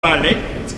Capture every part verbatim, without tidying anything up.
Ballett?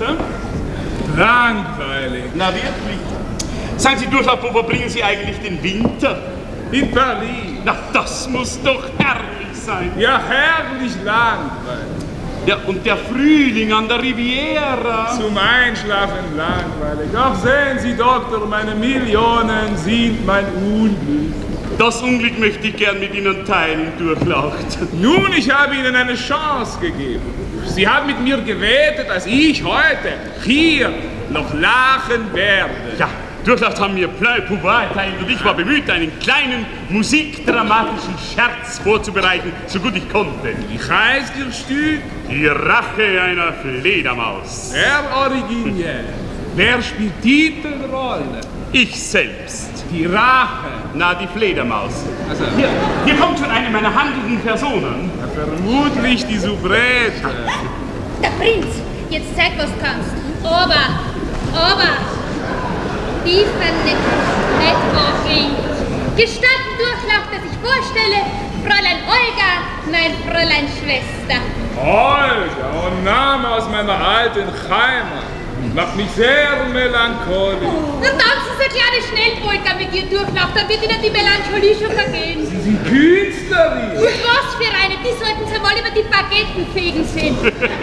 Langweilig. Na wirklich? Sagen Sie, Durchlauf, wo verbringen Sie eigentlich den Winter? In Paris. Na, das muss doch herrlich sein. Ja, herrlich langweilig. Ja, und der Frühling an der Riviera. Zum Einschlafen langweilig. Doch sehen Sie, Doktor, meine Millionen sind mein Unglück. Das Unglück möchte ich gern mit Ihnen teilen, Durchlaucht. Nun, ich habe Ihnen eine Chance gegeben. Sie haben mit mir gewettet, dass ich heute hier noch lachen werde. Ja, Durchlaucht haben mir Pleu Pouvoir erteilt und ich war bemüht, einen kleinen musikdramatischen Scherz vorzubereiten, so gut ich konnte. Wie heißt Ihr Stück? Die Rache einer Fledermaus. Sehr originell. Wer spielt Titelrolle? Ich selbst. Die Rache. Na, die Fledermaus. Also, Hier, hier kommt schon eine meiner handelnden Personen. Vermutlich die Soubrette. Der Prinz, jetzt zeig, was kannst. Aber, aber, die vernickt nicht aufgehen. Gestatten Durchlauf, dass ich vorstelle, Fräulein Olga, mein Fräulein Schwester. Olga, ein Name aus meiner alten Heimat. Macht mich sehr melancholisch. Dann tanzen Sie eine kleine Schnellpolka mit ihr Durchlauf, dann wird Ihnen die Melancholie schon vergehen. Sie sind Künstlerin. Und was für eine, die sollten Sie mal über die Baguetten fegen sehen.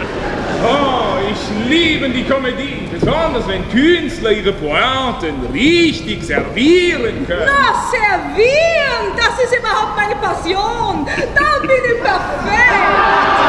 Oh, ich liebe die Komödie, besonders wenn Künstler ihre Pointen richtig servieren können. Na, servieren, das ist überhaupt meine Passion. Da bin ich perfekt.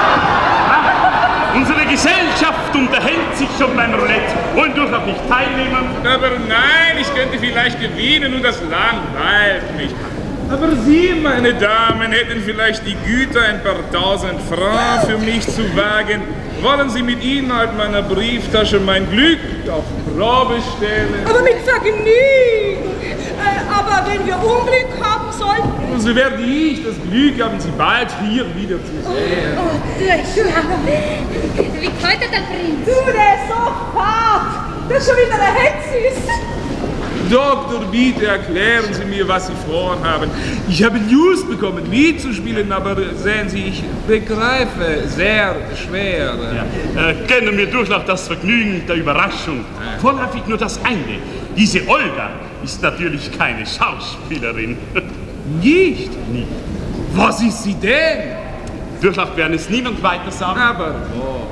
Unsere Gesellschaft unterhält sich schon beim Roulette. Wollen Durchlauf nicht teilnehmen? Aber nein, ich könnte vielleicht gewinnen und das langweilt mich. Aber Sie, meine Damen, hätten vielleicht die Güte, ein paar tausend Francs für mich zu wagen. Wollen Sie mit Inhalt meiner Brieftasche mein Glück auf Probe stellen? Aber mit Vergnügen. Äh, aber wenn wir Unglück haben sollten... So werde ich das Glück haben, Sie bald hier wieder zu sehen. Oh, Durchlauf. Wie kalt der Prinz? Du, der ist so fad. Der ist schon wieder der Hetz ist. Doktor, bitte erklären Sie mir, was Sie vorhaben. Ich habe News bekommen, Lied zu spielen, aber sehen Sie, ich begreife sehr schwer. Ja. Äh, gönnen mir Durchlauf das Vergnügen der Überraschung. Vorläufig nur das eine. Diese Olga ist natürlich keine Schauspielerin. Nicht? Nie. Was ist sie denn? Durchlauf werden es niemand weiter sagen. Aber wo?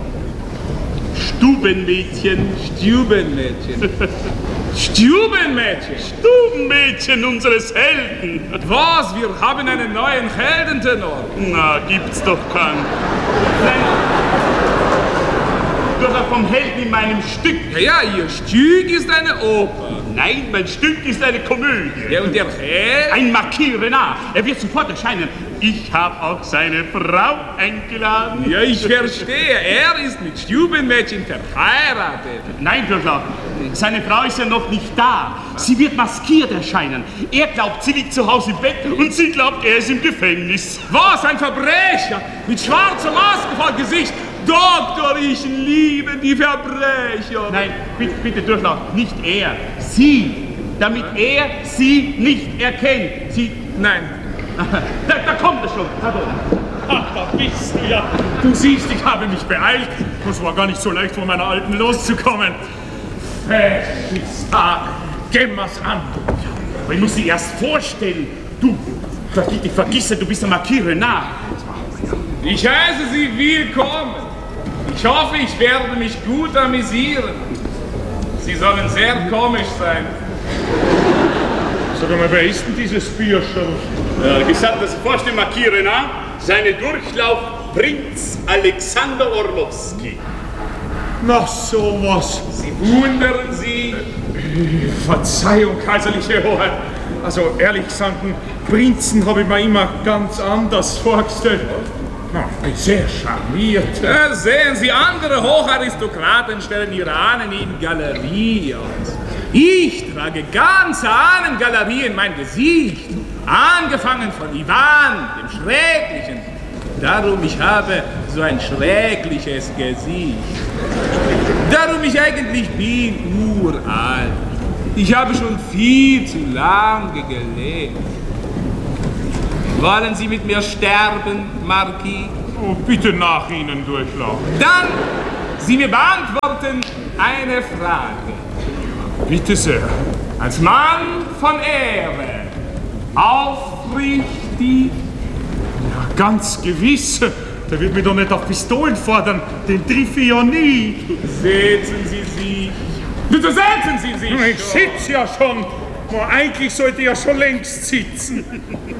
Stubenmädchen. Stubenmädchen. Stubenmädchen. Stubenmädchen unseres Helden. Was? Wir haben einen neuen Heldentenor. Na, gibt's doch keinen. Nein. Durchlauf vom Helden in meinem Stück. Ja, ja, Ihr Stück ist eine Oper. Nein, mein Stück ist eine Komödie. Ja, und der Held? Ein Marquis Renard. Er wird sofort erscheinen. Ich habe auch seine Frau eingeladen. Ja, ich verstehe. Er ist mit Stubenmädchen verheiratet. Nein, Durchlauf. Seine Frau ist ja noch nicht da. Sie wird maskiert erscheinen. Er glaubt, sie liegt zu Hause im Bett und sie glaubt, er ist im Gefängnis. Was? Ein Verbrecher? Mit schwarzer Maske vor Gesicht? Doktor, ich liebe die Verbrecher. Nein, bitte, bitte Durchlauf. Nicht er. Sie. Damit er sie nicht erkennt. Sie... Nein. Da, da kommt er schon. Pardon. Ach, da bist du ja. Du siehst, ich habe mich beeilt. Es war gar nicht so leicht, von meiner Alten loszukommen. Festtag, gämmer's an. Aber ich muss sie erst vorstellen. Du, vergiss, vergiss du bist der Marquis Renard. Ich heiße Sie willkommen. Ich hoffe, ich werde mich gut amüsieren. Sie sollen sehr komisch sein. Sag mal, wer ist denn dieses Bierscherl? Äh, gesagt, dass vor dem Marquis Renard seine Durchlauf Prinz Alexander Orlowski. Na, sowas. Sie wundern Sie. Verzeihung, kaiserliche Hoheit. Also, ehrlich gesagt, einen Prinzen habe ich mir immer ganz anders vorgestellt. Na, ich bin sehr charmiert. Ja, sehen Sie, andere Hocharistokraten stellen ihre Ahnen in Galerie aus. Ich trage ganze Ahnengalerie in mein Gesicht. Angefangen von Ivan, dem Schrecklichen. Darum, ich habe so ein schreckliches Gesicht. Darum, ich eigentlich bin uralt. Ich habe schon viel zu lange gelebt. Wollen Sie mit mir sterben, Marquis? Oh, bitte nach Ihnen durchlaufen. Dann Sie mir beantworten eine Frage. Bitte sehr. Als Mann von Ehre, aufrichtig? Ja, ganz gewiss. Der wird mich doch nicht auf Pistolen fordern. Den triff ich ja nie. Setzen Sie sich. Bitte setzen Sie sich. Ich sitze ja schon. Boah, eigentlich sollte ich ja schon längst sitzen.